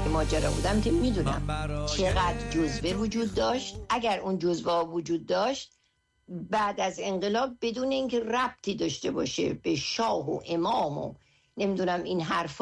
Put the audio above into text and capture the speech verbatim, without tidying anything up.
ماجرا بودم که میدونم چقدر جزوه وجود داشت. اگر اون جزوه وجود داشت بعد از انقلاب بدون اینکه ربطی داشته باشه به شاه و امام و نمیدونم این حرفا